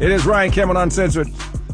It is Ryan Cameron Uncensored.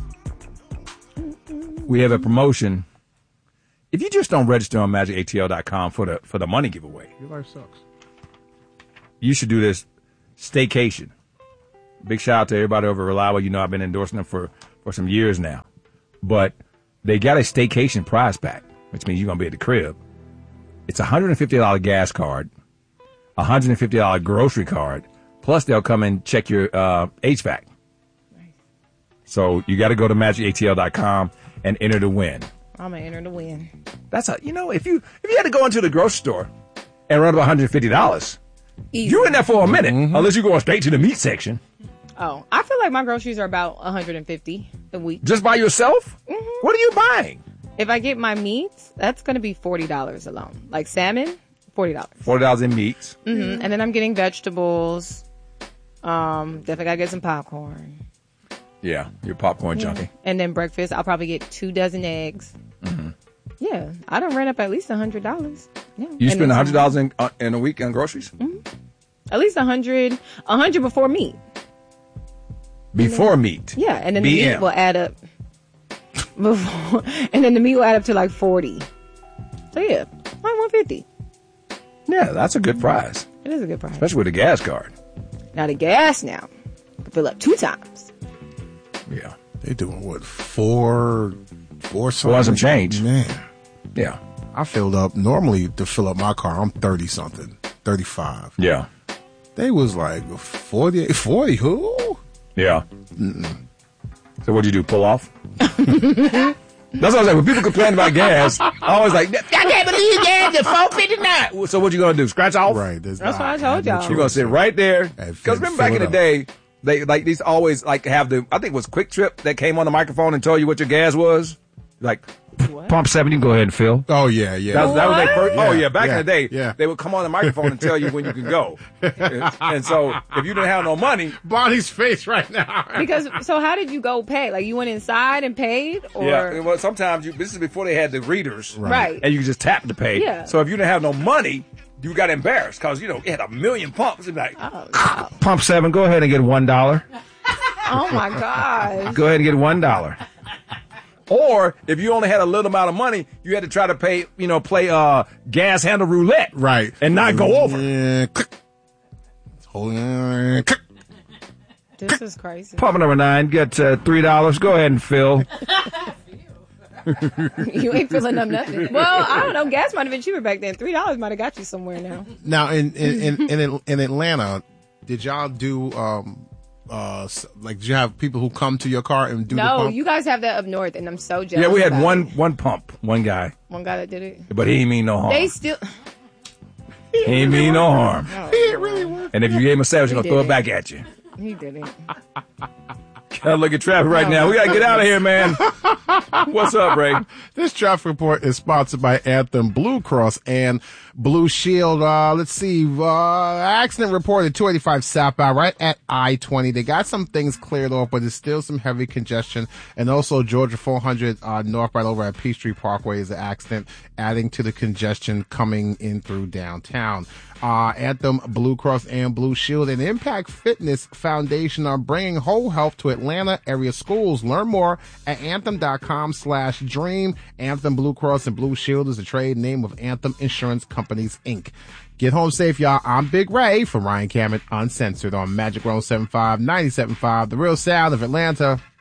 We have a promotion. If you just don't register on magicatl.com for the money giveaway, your life sucks. You should do this staycation. Big shout out to everybody over at Reliable. You know I've been endorsing them for some years now. But they got a staycation prize pack, which means you're going to be at the crib. It's a $150 gas card, a $150 grocery card, plus they'll come and check your HVAC. Nice. So you got to go to magicatl.com and enter to win. I'm going to enter to win. That's if you had to go into the grocery store and run about $150, you're in there for a minute, unless you're going straight to the meat section. Oh, I feel like my groceries are about $150 a week. Just by yourself? Mm-hmm. What are you buying? If I get my meats, that's going to be $40 alone. Like salmon, $40. $40 in meats. Mm-hmm. And then I'm getting vegetables. Definitely got to get some popcorn. Yeah, you're a popcorn junkie. And then breakfast, I'll probably get 2 dozen eggs. Mm-hmm. Yeah, I don't rent up at least $100. Yeah. You spend $100 in a week on groceries? Mm-hmm. At least $100 before meat. Before meat? Yeah, and then the meat will add up. Before, and then the meat will add up to like 40. So yeah, like $150. Yeah, that's a good price. It is a good price. Especially with a gas card. Now the gas you can fill up 2 times. Yeah. They doing what, four something? Some change. Man. Yeah. I filled up, normally to fill up my car, I'm 30 something, 35. Yeah. They was like 40, who? Yeah. Mm-mm. So what'd you do, pull off? That's what I was like. When people complain about gas, I always like, I can't believe gas is $4.59. So what you gonna do? Scratch off? Right. That's what I told y'all. You're gonna sit right there. Because remember back in the day, they like these always like have I think it was Quick Trip that came on the microphone and told you what your gas was. Like, what? Pump 7, you can go ahead and fill. Oh, yeah. That was their first. Yeah, oh, yeah. Back in the day, yeah. They would come on the microphone and tell you when you can go. And so, if you didn't have no money. Bonnie's face right now. So how did you go pay? Like, you went inside and paid? Or? Yeah. Well, sometimes, this is before they had the readers. Right. And you just tap to pay. Yeah. So, if you didn't have no money, you got embarrassed because, it had 1 million pumps. It'd be like, no. Pump 7, go ahead and get $1. Oh, my gosh. Go ahead and get $1. Or if you only had a little amount of money, you had to try to play gas handle roulette, right, and not go over. This is crazy. Pump number 9, get $3. Go ahead and fill. You ain't filling up nothing. Well, I don't know. Gas might have been cheaper back then. $3 might have got you somewhere now. Now in Atlanta, did y'all do did you have people who come to your car and do the pump? No, you guys have that up north, and I'm so jealous. Yeah, we had one pump, one guy. One guy that did it. But he ain't mean no harm. They still. He ain't mean no harm. Oh, he really was. And if you gave him a sandwich, he's going to throw it back at you. He didn't. Gotta look at traffic right now. We gotta get out of here, man. What's up, Ray? This traffic report is sponsored by Anthem Blue Cross and Blue Shield. Let's see. Accident reported 285 southbound right at I-20. They got some things cleared off, but there's still some heavy congestion. And also Georgia 400 north right over at Peachtree Parkway is an accident, adding to the congestion coming in through downtown. Anthem Blue Cross and Blue Shield and Impact Fitness Foundation are bringing whole health to Atlanta area schools. Learn more at anthem.com/dream. Anthem Blue Cross and Blue Shield is the trade name of Anthem Insurance Companies, Inc. Get home safe, y'all. I'm Big Ray from Ryan Cameron Uncensored on Magic 107.5, 97.5, the real sound of Atlanta.